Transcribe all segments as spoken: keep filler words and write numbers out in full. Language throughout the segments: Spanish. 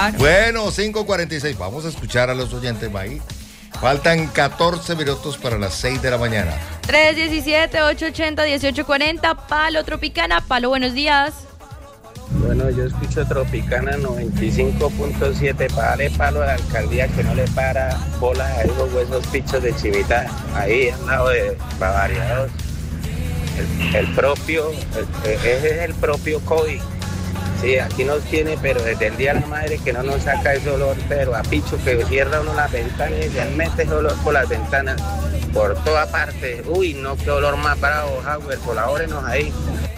Claro. Bueno, cinco cuarenta y seis. Vamos a escuchar a los oyentes, May. Faltan catorce minutos para las seis de la mañana. tres diecisiete, ocho ochenta, dieciocho cuarenta. Palo Tropicana. Palo, buenos días. Bueno, yo escucho Tropicana noventa y cinco punto siete para darle palo a la alcaldía que no le para bolas a esos huesos pichos de chivita ahí al lado de Bavaria dos. El, el propio, el, ese es el propio COVID. Sí, aquí nos tiene, pero desde el día de la madre que no nos saca ese olor, pero a picho que cierra uno las ventanas y se mete ese olor por las ventanas, por toda parte. Uy, no, qué olor más bravo, Howard, colabórenos ahí.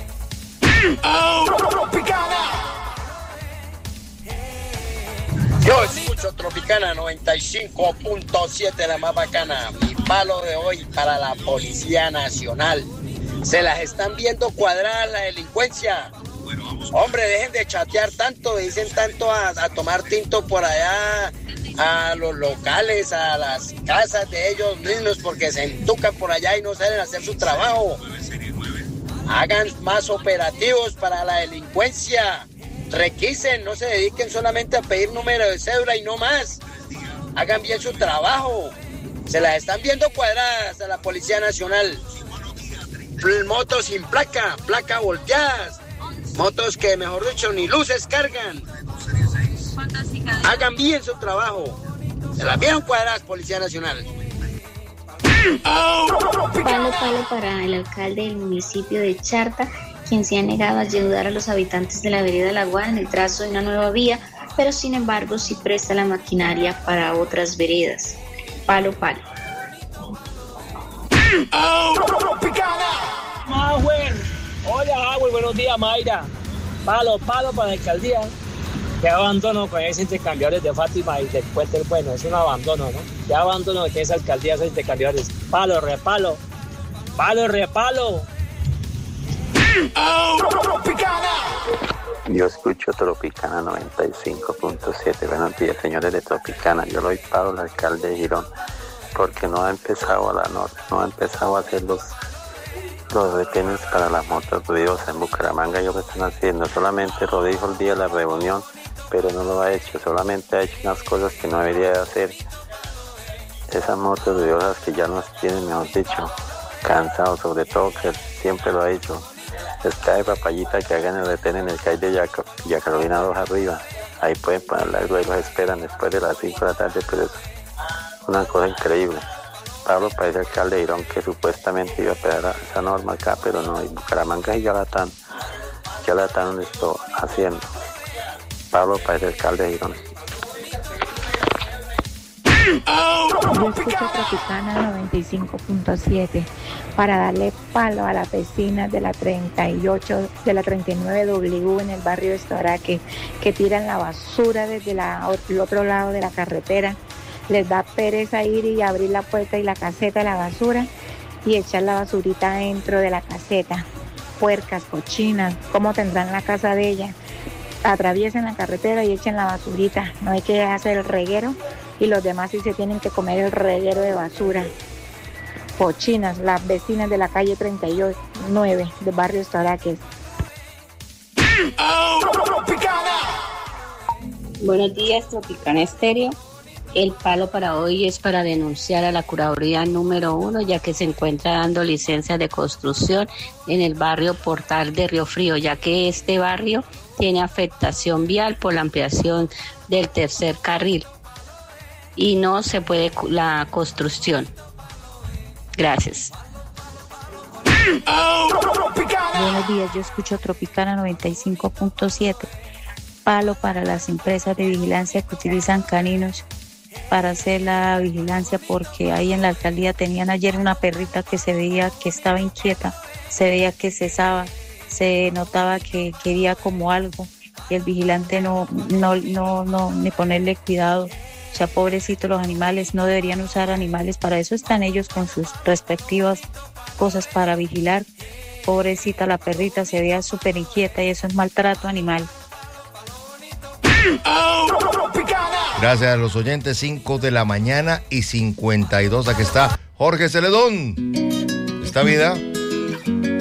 Yo escucho Tropicana noventa y cinco punto siete, la más bacana. Mi palo de hoy para la Policía Nacional. Se las están viendo cuadradas la delincuencia. Hombre, dejen de chatear tanto, dicen tanto a, a tomar tinto por allá, a los locales, a las casas de ellos mismos, porque se entucan por allá y no salen a hacer su trabajo. Hagan más operativos para la delincuencia. Requisen, no se dediquen solamente a pedir número de cédula y no más. Hagan bien su trabajo. Se las están viendo cuadradas a la Policía Nacional. Motos sin placa, placa volteadas. Motos que, mejor dicho, ni luces cargan. Hagan bien su trabajo. Se las vieron cuadradas, Policía Nacional. Palo, palo para el alcalde del municipio de Charta, quien se ha negado a ayudar a los habitantes de la vereda La Guada en el trazo de una nueva vía, pero sin embargo sí presta la maquinaria para otras veredas. Palo, palo. Mahuel, hola Mahuel, buenos días Mayra. Palo, palo para la alcaldía. Qué abandono con esos intercambiadores de Fátima y de Puente el Bueno, es un abandono, ¿no? Qué abandono de esa alcaldía, esos intercambiadores. Palo, repalo, palo, repalo. Yo escucho Tropicana noventa y cinco punto siete. Buenos días, señores de Tropicana. Yo lo doy palo al alcalde de Girón porque no ha empezado a la no, no ha empezado a hacer los los retenes para las motos ruidosas en Bucaramanga. Ellos lo están haciendo, solamente lo dijo el día de la reunión, pero no lo ha hecho, solamente ha hecho unas cosas que no debería de hacer. Esas motos ruidosas que ya nos tienen, mejor dicho, cansados, sobre todo que siempre lo ha hecho. Está de papayita que hagan el retén en el calle de Yaca, Villa Carolina dos arriba. Ahí pueden ponerla y luego esperan después de las cinco de la tarde, pero es una cosa increíble. Pablo para el alcalde de Irón que supuestamente iba a pegar esa norma acá, pero no, y Bucaramanga y ya la están, ya la están esto haciendo. Pablo para el alcalde de Irón. Yo escucho Tropicana noventa y cinco punto siete para darle palo a las vecinas de la treinta y ocho, de la treinta y nueve W en el barrio de Estoraque, que tiran la basura desde la, el otro lado de la carretera. Les da pereza ir y abrir la puerta y la caseta de la basura y echar la basurita dentro de la caseta. Puercas, cochinas, ¿cómo tendrán la casa de ella? Atraviesen la carretera y echen la basurita. No hay que hacer el reguero y los demás sí se tienen que comer el reguero de basura. Cochinas, las vecinas de la calle treinta y nueve del barrio Estoraques. Buenos días, Tropicana Estéreo. El palo para hoy es para denunciar a la Curaduría número uno, ya que se encuentra dando licencias de construcción en el barrio Portal de Río Frío, ya que este barrio tiene afectación vial por la ampliación del tercer carril y no se puede la construcción. Gracias. Buenos días, yo escucho Tropicana noventa y cinco punto siete. Palo para las empresas de vigilancia que utilizan caninos para hacer la vigilancia, porque ahí en la alcaldía tenían ayer una perrita que se veía que estaba inquieta, se veía que cesaba, se notaba que quería como algo y el vigilante no, no, no, no, ni ponerle cuidado. O sea, pobrecitos los animales, no deberían usar animales, para eso están ellos con sus respectivas cosas para vigilar. Pobrecita la perrita, se veía súper inquieta y eso es maltrato animal. Gracias a los oyentes, cinco de la mañana y cincuenta y dos. Aquí está Jorge Celedón. Esta vida